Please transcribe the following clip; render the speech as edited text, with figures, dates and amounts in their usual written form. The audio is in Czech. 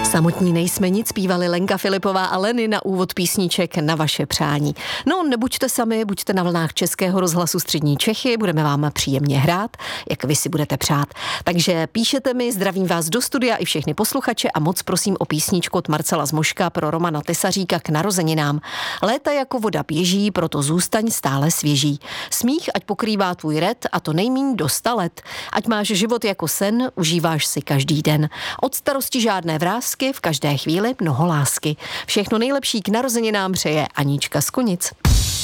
Samotní nejsme nic, zpívali Lenka Filipová a Leny na úvod písniček na vaše přání. No, nebuďte sami, buďte na vlnách Českého rozhlasu Střední Čechy, budeme vám příjemně hrát, jak vy si budete přát. Takže píšete mi, zdravím vás do studia i všechny posluchače a moc prosím o písničku od Marcela Zmoška pro Romana Tesaříka k narozeninám. Léta jako voda běží, proto zůstaň stále svěží. Smích ať pokrývá tvůj red a to nejmíň do 100 let. Ať máš život jako sen, užíváš si každý den. Od starosti žádné vrásky, v každé chvíli mnoho lásky. Všechno nejlepší k narozeninám přeje Anička z Kunic.